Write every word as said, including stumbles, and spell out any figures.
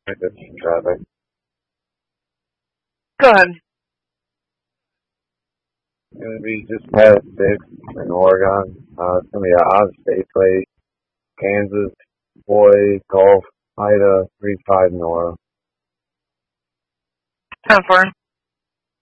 There's some traffic. Go ahead. It's going to be just past six in Oregon. Uh, it's going to be an out-of-state plate. Kansas, Boy, Gulf, Ida, three five Nora. ten four.